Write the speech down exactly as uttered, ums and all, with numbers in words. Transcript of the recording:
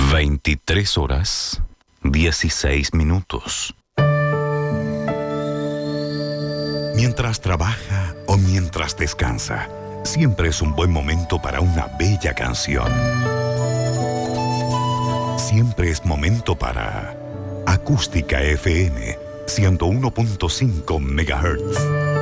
veintitrés horas, dieciséis minutos. Mientras trabaja o mientras descansa, siempre es un buen momento para una bella canción. Siempre es momento para Acústica F M ciento uno punto cinco megahertz.